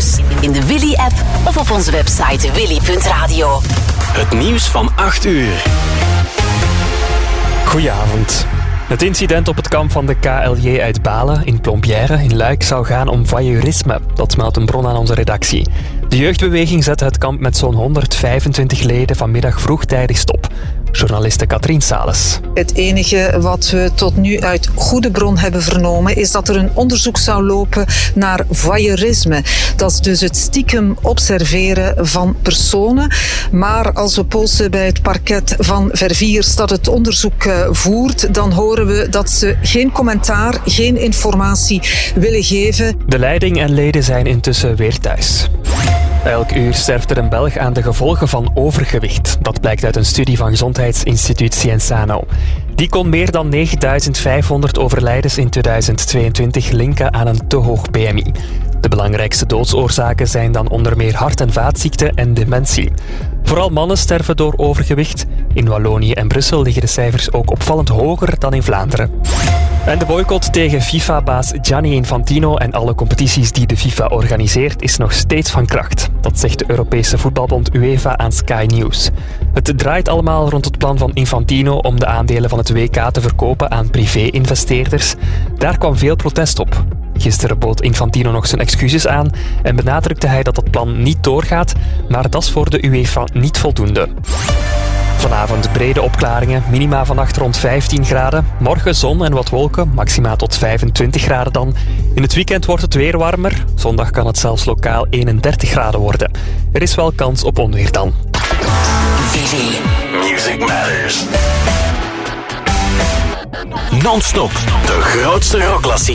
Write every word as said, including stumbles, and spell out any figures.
Dus in de Willy-app of op onze website willy punt radio. Het nieuws van acht uur. Goedenavond. Het incident op het kamp van de K L J uit Balen in Plombières in Luik zou gaan om voyeurisme. Dat meldt een bron aan onze redactie. De jeugdbeweging zette het kamp met zo'n honderdvijfentwintig leden vanmiddag vroegtijdig stop. Journaliste Katrien Sales. Het enige wat we tot nu uit goede bron hebben vernomen is dat er een onderzoek zou lopen naar voyeurisme. Dat is dus het stiekem observeren van personen. Maar als we polsen bij het parket van Verviers dat het onderzoek voert, dan horen we dat ze geen commentaar, geen informatie willen geven. De leiding en leden zijn intussen weer thuis. Elk uur sterft er een Belg aan de gevolgen van overgewicht. Dat blijkt uit een studie van Gezondheidsinstituut Cienzano. Die kon meer dan negenduizend vijfhonderd overlijdens in tweeduizend tweeëntwintig linken aan een te hoog B M I. De belangrijkste doodsoorzaken zijn dan onder meer hart- en vaatziekten en dementie. Vooral mannen sterven door overgewicht. In Wallonië en Brussel liggen de cijfers ook opvallend hoger dan in Vlaanderen. En de boycott tegen FIFA-baas Gianni Infantino en alle competities die de FIFA organiseert is nog steeds van kracht. Dat zegt de Europese voetbalbond UEFA aan Sky News. Het draait allemaal rond het plan van Infantino om de aandelen van het W K te verkopen aan privé-investeerders. Daar kwam veel protest op. Gisteren bood Infantino nog zijn excuses aan en benadrukte hij dat het plan niet doorgaat, maar dat is voor de UEFA niet voldoende. Vanavond brede opklaringen, minima vannacht rond vijftien graden. Morgen zon en wat wolken, maxima tot vijfentwintig graden dan. In het weekend wordt het weer warmer. Zondag kan het zelfs lokaal eenendertig graden worden. Er is wel kans op onweer dan. Willy. Music Matters. Non-stop, de grootste rockklassiekers.